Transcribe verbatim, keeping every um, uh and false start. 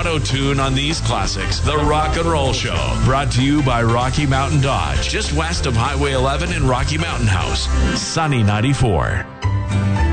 auto-tune on these classics. The Rock and Roll Show, brought to you by Rocky Mountain Dodge, just west of Highway eleven in Rocky Mountain House. Sunny ninety-four.